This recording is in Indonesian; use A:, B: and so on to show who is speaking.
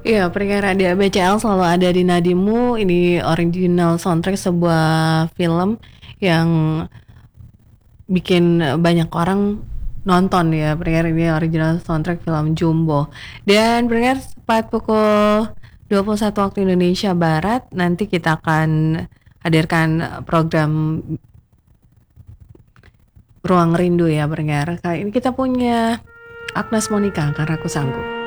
A: Iya, pendengar radio BCL selalu ada di nadimu. Ini original soundtrack sebuah film yang bikin banyak orang nonton ya. Pendengar, ini original soundtrack film Jumbo. Dan pendengar, tepat pukul 21 waktu Indonesia Barat, nanti kita akan hadirkan program Ruang Rindu ya pendengar. Kali ini kita punya Agnes Monica, Karena Aku Sanggup.